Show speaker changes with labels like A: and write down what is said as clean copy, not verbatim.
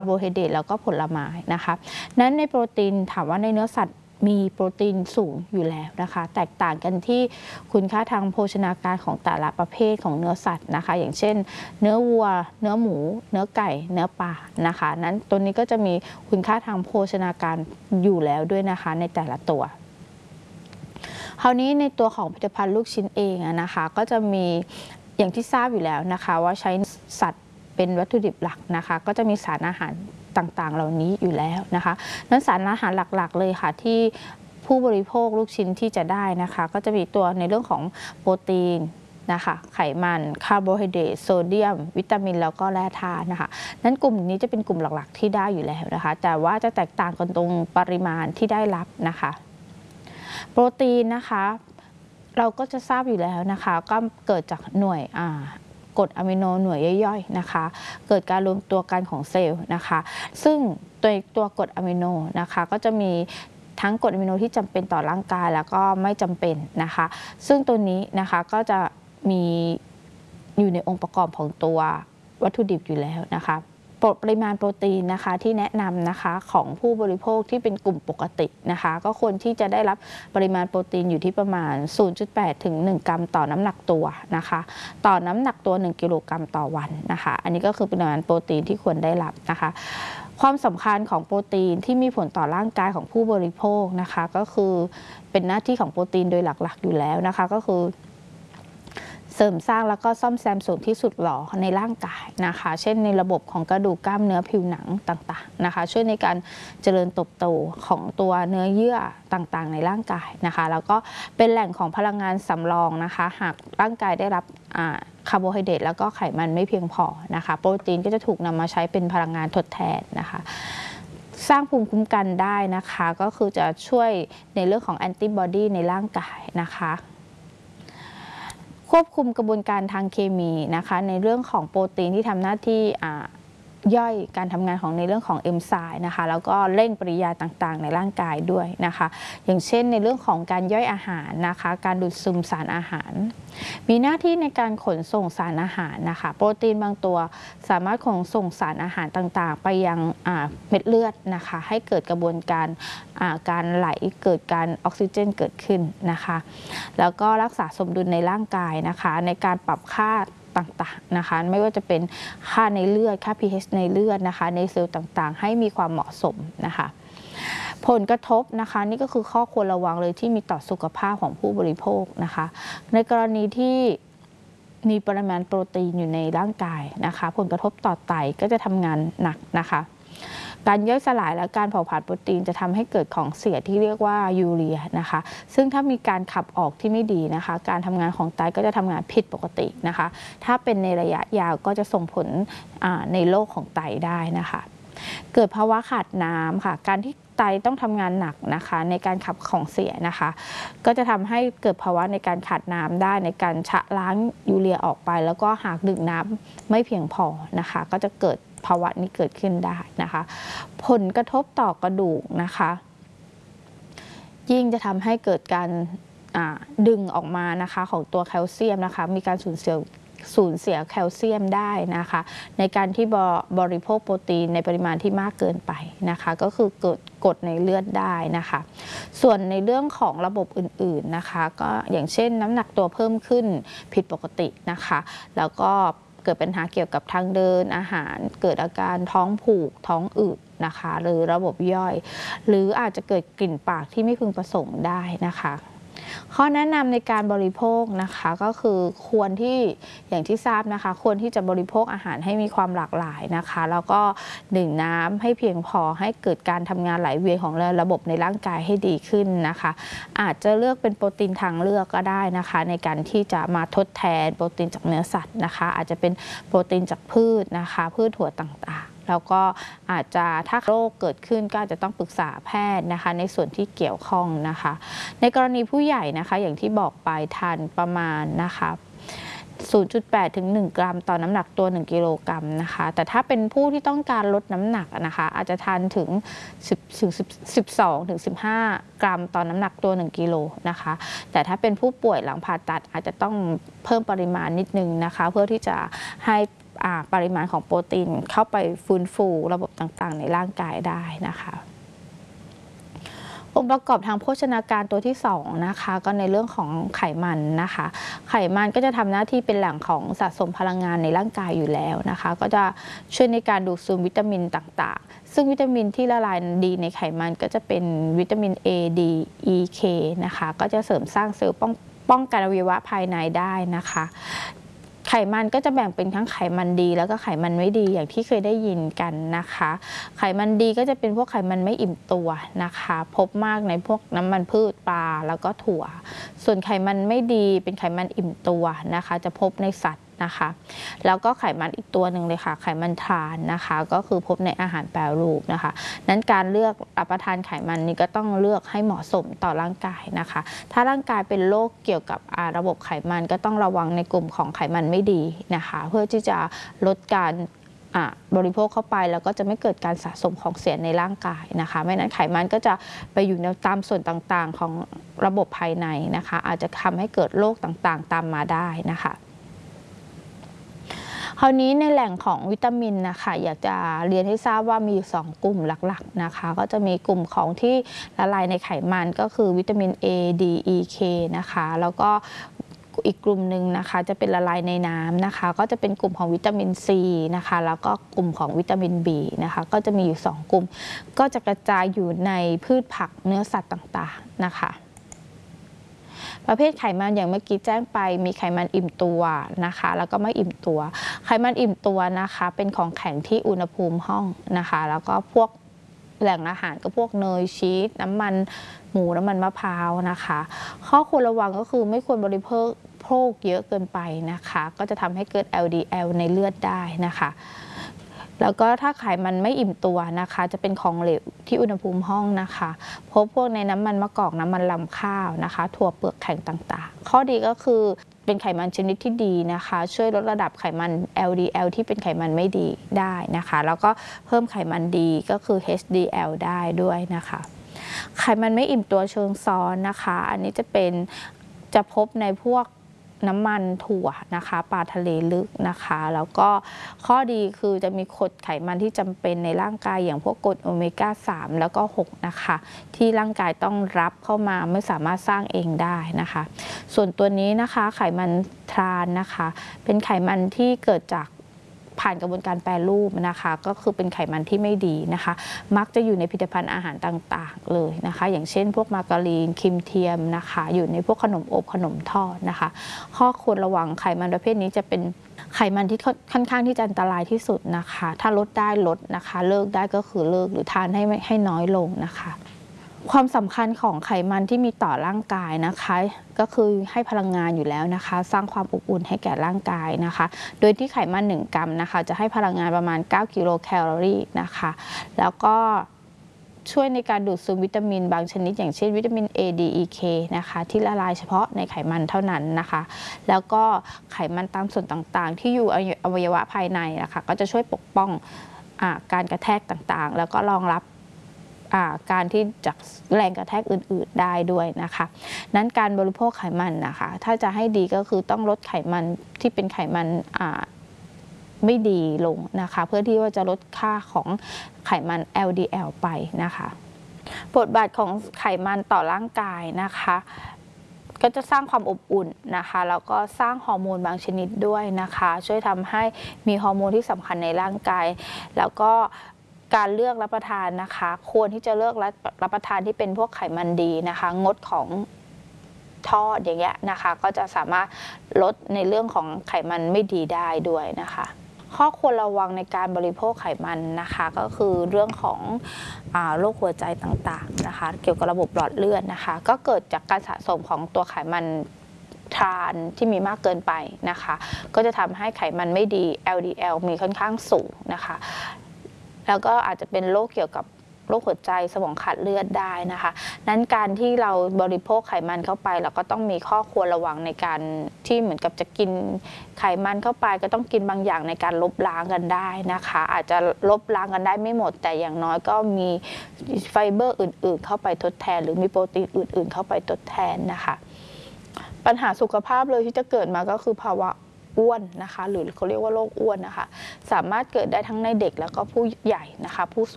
A: โบไฮเดรตแล้วก็ผลไม้นะคะนั้นในโปรตีนถามว่าในเนื้อสัตว์มีโปรตีนสูงอยู่แล้วนะคะแตกต่างกันที่คุณค่าทางโภชนาการของแต่ละประเภทของเนื้อสัตว์นะคะอย่างเช่นเนื้อวัวเนื้อหมูเนื้อไก่เนื้อปลานะคะนั้นตัวนี้ก็จะมีคุณค่าทางโภชนาการอยู่แล้วด้วยนะคะในแต่ละตัวคราวนี้ในตัวของผลิตภัณฑ์ลูกชิ้นเองนะคะก็จะมีอย่างที่ทราบอยู่แล้วนะคะว่าใช้สัตว์เป็นวัตถุดิบหลักนะคะก็จะมีสารอาหารต่างๆเหล่านี้อยู่แล้วนะคะนั้นสารอาหารหลักๆเลยค่ะที่ผู้บริโภคลูกชิ้นที่จะได้นะคะก็จะมีตัวในเรื่องของโปรตีนนะคะไขมันคาร์โบไฮเดรตโซเดียมวิตามินแล้วก็แร่ธาตุนะคะนั้นกลุ่มนี้จะเป็นกลุ่มหลักๆที่ได้อยู่แล้วนะคะแต่ว่าจะแตกต่างกันตรงปริมาณที่ได้รับนะคะโปรตีนนะคะเราก็จะทราบอยู่แล้วนะคะก็เกิดจากหน่วยกรดอะมิโนหน่วยย่อยๆนะคะเกิดการรวมตัวกันของเซลล์นะคะซึ่งตัวกรดอะมิโนนะคะก็จะมีทั้งกรดอะมิโนที่จำเป็นต่อร่างกายแล้วก็ไม่จำเป็นนะคะซึ่งตัวนี้นะคะก็จะมีอยู่ในองค์ประกอบของตัววัตถุดิบอยู่แล้วนะคะปริมาณโปรตีนนะคะที่แนะนำนะคะของผู้บริโภคที่เป็นกลุ่มปกตินะคะก็ควรที่จะได้รับปริมาณโปรตีนอยู่ที่ประมาณ 0.8 ถึง 1 กรัมต่อน้ำหนักตัวนะคะต่อน้ำหนักตัว 1 กิโลกรัมต่อวันนะคะอันนี้ก็คือปริมาณโปรตีนที่ควรได้รับนะคะความสำคัญของโปรตีนที่มีผลต่อร่างกายของผู้บริโภคนะคะก็คือเป็นหน้าที่ของโปรตีนโดยหลักๆอยู่แล้วนะคะก็คือเสริมสร้างแล้วก็ซ่อมแซมส่วนที่สุดหรอในร่างกายนะคะเช่นในระบบของกระดูกกล้ามเนื้อผิวหนังต่างๆนะคะช่วยในการเจริญเติบโตของตัวเนื้อเยื่อต่างๆในร่างกายนะคะแล้วก็เป็นแหล่งของพลังงานสำรองนะคะหากร่างกายได้รับคาร์โบไฮเดรตแล้วก็ไขมันไม่เพียงพอนะคะโปรตีนก็จะถูกนำมาใช้เป็นพลังงานทดแทนนะคะสร้างภูมิคุ้มกันได้นะคะก็คือจะช่วยในเรื่องของแอนติบอดีในร่างกายนะคะควบคุมกระบวนการทางเคมีนะคะในเรื่องของโปรตีนที่ทำหน้าที่ย่อยการทำงานของในเรื่องของเอนไซม์นะคะแล้วก็เร่งปฏิกิริยาต่างๆในร่างกายด้วยนะคะอย่างเช่นในเรื่องของการย่อยอาหารนะคะการดูดซึมสารอาหารมีหน้าที่ในการขนส่งสารอาหารนะคะโปรตีนบางตัวสามารถขนส่งสารอาหารต่างๆไปยังเม็ดเลือดนะคะให้เกิดกระบวนการการไหลเกิดการออกซิเจนเกิดขึ้นนะคะแล้วก็รักษาสมดุลในร่างกายนะคะในการปรับค่าต่างๆนะคะไม่ว่าจะเป็นค่าในเลือดค่า pH ในเลือดนะคะในเซลล์ต่างๆให้มีความเหมาะสมนะคะผลกระทบนะคะนี่ก็คือข้อควรระวังเลยที่มีต่อสุขภาพของผู้บริโภคนะคะในกรณีที่มีปริมาณโปรตีนอยู่ในร่างกายนะคะผลกระทบต่อไตก็จะทำงานหนักนะคะการย่อยสลายและการเผาผลาญโปรตีนจะทำให้เกิดของเสียที่เรียกว่ายูเรียนะคะซึ่งถ้ามีการขับออกที่ไม่ดีนะคะการทำงานของไตก็จะทำงานผิดปกตินะคะถ้าเป็นในระยะยาวก็จะส่งผลในโรคของไตได้นะคะเกิดภาวะขาดน้ำค่ะการที่ไตต้องทำงานหนักนะคะในการขับของเสียนะคะก็จะทำให้เกิดภาวะในการขาดน้ำได้ในการชะล้างยูเรียออกไปแล้วก็หากดื่มน้ำไม่เพียงพอนะคะก็จะเกิดภาวะนี้เกิดขึ้นได้นะคะผลกระทบต่อกระดูกนะคะยิ่งจะทำให้เกิดการดึงออกมานะคะของตัวแคลเซียมนะคะมีการสูญเสียแคลเซียมได้นะคะในการที่บริโภคโปรตีนในปริมาณที่มากเกินไปนะคะก็คือเกิดกรดในเลือดได้นะคะส่วนในเรื่องของระบบอื่นๆนะคะก็อย่างเช่นน้ำหนักตัวเพิ่มขึ้นผิดปกตินะคะแล้วก็เกิดปัญหาเกี่ยวกับทางเดินอาหารเกิดอาการท้องผูกท้องอืดนะคะหรือระบบย่อยหรืออาจจะเกิดกลิ่นปากที่ไม่พึงประสงค์ได้นะคะข้อแนะนำในการบริโภคนะคะก็คือควรที่อย่างที่ทราบนะคะควรที่จะบริโภคอาหารให้มีความหลากหลายนะคะแล้วก็ดื่มน้ำให้เพียงพอให้เกิดการทำงานไหลเวียนของระบบในร่างกายให้ดีขึ้นนะคะอาจจะเลือกเป็นโปรตีนทางเลือกก็ได้นะคะในการที่จะมาทดแทนโปรตีนจากเนื้อสัตว์นะคะอาจจะเป็นโปรตีนจากพืชนะคะพืชถั่วต่างๆแล้วก็อาจจะถ้าโรคเกิดขึ้นก็อาจจะต้องปรึกษาแพทย์นะคะในส่วนที่เกี่ยวข้องนะคะในกรณีผู้ใหญ่นะคะอย่างที่บอกไปทานประมาณนะคะ 0.8 ถึง 1 กรัมต่อน้ำหนักตัว 1 กิโลกรัมนะคะแต่ถ้าเป็นผู้ที่ต้องการลดน้ำหนักนะคะอาจจะทานถึง12 ถึง 15 กรัมต่อน้ำหนักตัว 1 กิโลนะคะแต่ถ้าเป็นผู้ป่วยหลังผ่าตัดอาจจะต้องเพิ่มปริมาณนิดนึงนะคะเพื่อที่จะให้ปริมาณของโปรตีนเข้าไปฟื้นฟูระบบต่างๆในร่างกายได้นะคะองค์ประกอบทางโภชนาการตัวที่2นะคะก็ในเรื่องของไขมันนะคะไขมันก็จะทำหน้าที่เป็นแหล่งของสะสมพลังงานในร่างกายอยู่แล้วนะคะก็จะช่วยในการดูดซึมวิตามินต่างๆซึ่งวิตามินที่ละลายดีในไขมันก็จะเป็นวิตามิน A D E K นะคะก็จะเสริมสร้างเซลล์ป้องกันอวัยวะภายในได้นะคะไขมันก็จะแบ่งเป็นทั้งไขมันดีแล้วก็ไขมันไม่ดีอย่างที่เคยได้ยินกันนะคะไขมันดีก็จะเป็นพวกไขมันไม่อิ่มตัวนะคะพบมากในพวกน้ำมันพืชปลาแล้วก็ถั่วส่วนไขมันไม่ดีเป็นไขมันอิ่มตัวนะคะจะพบในสัตว์นะคะแล้วก็ไขมันอีกตัวหนึ่งเลยค่ะไขมันทรานนะคะก็คือพบในอาหารแปรรูปนะคะนั้นการเลือกรับประทานไขมันนี้ก็ต้องเลือกให้เหมาะสมต่อร่างกายนะคะถ้าร่างกายเป็นโรคเกี่ยวกับระบบไขมันก็ต้องระวังในกลุ่มของไขมันไม่ดีนะคะเพื่อที่จะลดการบริโภคเข้าไปแล้วก็จะไม่เกิดการสะสมของเสียในร่างกายนะคะไม่นั้นไขมันก็จะไปอยู่ในตามส่วนต่างๆของระบบภายในนะคะอาจจะทำให้เกิดโรคต่างๆตามมาได้นะคะคราวนี้ในแหล่งของวิตามินนะคะอยากจะเรียนให้ทราบว่ามีอยู่2กลุ่มหลักๆนะคะก็จะมีกลุ่มของที่ละลายในไขมันก็คือวิตามิน A D E K นะคะแล้วก็อีกกลุ่มหนึ่งนะคะจะเป็นละลายในน้ำนะคะก็จะเป็นกลุ่มของวิตามิน C นะคะแล้วก็กลุ่มของวิตามิน B นะคะก็จะมีอยู่2กลุ่มก็จะกระจายอยู่ในพืชผักเนื้อสัตว์ต่างๆนะคะประเภทไขมันอย่างเมื่อกี้แจ้งไปมีไขมันอิ่มตัวนะคะแล้วก็ไม่อิ่มตัวไขมันอิ่มตัวนะคะเป็นของแข็งที่อุณหภูมิห้องนะคะแล้วก็พวกแหล่งอาหารก็พวกเนยชีสน้ำมันหมูน้ำมันมะพร้าวนะคะข้อควรระวังก็คือไม่ควรบริโภคเยอะเกินไปนะคะก็จะทำให้เกิด LDL ในเลือดได้นะคะแล้วก็ถ้าไขมันไม่อิ่มตัวนะคะจะเป็นของเหลวที่อุณหภูมิห้องนะคะพบพวกในน้ำมันมะกอกน้ำมันลำข้าวนะคะถั่วเปลือกแข็งต่างๆข้อดีก็คือเป็นไขมันชนิดที่ดีนะคะช่วยลดระดับไขมัน LDL ที่เป็นไขมันไม่ดีได้นะคะแล้วก็เพิ่มไขมันดีก็คือ HDL ได้ด้วยนะคะไขมันไม่อิ่มตัวเชิงซ้อนนะคะอันนี้จะพบในพวกน้ำมันถั่วนะคะปลาทะเลลึกนะคะแล้วก็ข้อดีคือจะมีกรดไขมันที่จำเป็นในร่างกายอย่างพวกกรดโอเมก้า3แล้วก็6นะคะที่ร่างกายต้องรับเข้ามาไม่สามารถสร้างเองได้นะคะส่วนตัวนี้นะคะไขมันทรานนะคะเป็นไขมันที่เกิดจากผ่านกระบวนการแปรรูปนะคะก็คือเป็นไขมันที่ไม่ดีนะคะมักจะอยู่ในผลิตภัณฑ์อาหารต่างๆเลยนะคะอย่างเช่นพวกมาการีนครีมเทียมนะคะอยู่ในพวกขนมอบขนมทอดนะคะข้อควรระวังไขมันประเภทนี้จะเป็นไขมันที่ค่อนข้างที่จะอันตรายที่สุดนะคะถ้าลดได้ลดนะคะเลิกได้ก็คือเลิกหรือทานให้น้อยลงนะคะความสำคัญของไขมันที่มีต่อร่างกายนะคะก็คือให้พลังงานอยู่แล้วนะคะสร้างความอบอุ่นให้แก่ร่างกายนะคะโดยที่ไขมัน1 กรัมนะคะจะให้พลังงานประมาณ9 กิโลแคลอรี่นะคะแล้วก็ช่วยในการดูดซึมวิตามินบางชนิดอย่างเช่นวิตามิน A D E K นะคะที่ละลายเฉพาะในไขมันเท่านั้นนะคะแล้วก็ไขมันตามส่วนต่างๆที่อยู่อวัยวะภายในนะคะก็จะช่วยปกป้องการกระแทกต่างๆแล้วก็รองรับการที่จากแรงกระแทกอื่นๆได้ด้วยนะคะนั้นการบริโภคไขมันนะคะถ้าจะให้ดีก็คือต้องลดไขมันที่เป็นไขมันไม่ดีลงนะคะเพื่อที่ว่าจะลดค่าของไขมัน LDL ไปนะคะบทบาทของไขมันต่อร่างกายนะคะก็จะสร้างความอบอุ่นนะคะแล้วก็สร้างฮอร์โมนบางชนิดด้วยนะคะช่วยทำให้มีฮอร์โมนที่สำคัญในร่างกายแล้วก็การเลือกรับประทานนะคะควรที่จะเลือกรับประทานที่เป็นพวกไขมันดีนะคะงดของทอดอย่างเงี้ยนะคะก็จะสามารถลดในเรื่องของไขมันไม่ดีได้ด้วยนะคะข้อควรระวังในการบริโภคไขมันนะคะก็คือเรื่องของโรคหัวใจต่างๆนะคะเกี่ยวกับระบบหลอดเลือดนะคะก็เกิดจากการสะสมของตัวไขมันทรานที่มีมากเกินไปนะคะก็จะทำให้ไขมันไม่ดี LDL มีค่อนข้างสูงนะคะแล้วก็อาจจะเป็นโรคเกี่ยวกับโรคหัวใจสมองขาดเลือดได้นะคะนั้นการที่เราบริโภคไขมันเข้าไปเราก็ต้องมีข้อควรระวังในการที่เหมือนกับจะกินไขมันเข้าไปก็ต้องกินบางอย่างในการลบล้างกันได้นะคะอาจจะลบล้างกันได้ไม่หมดแต่อย่างน้อยก็มีไฟเบอร์อื่นๆเข้าไปทดแทนหรือมีโปรตีนอื่นๆเข้าไปทดแทนนะคะปัญหาสุขภาพเลยที่จะเกิดมาก็คือภาวะอ้วนนะคะหรือเขาเรียกว่าโรคอ้วนนะคะสามารถเกิดได้ทั้งในเด็กแล้วก็ผู้ใหญ่นะคะผู้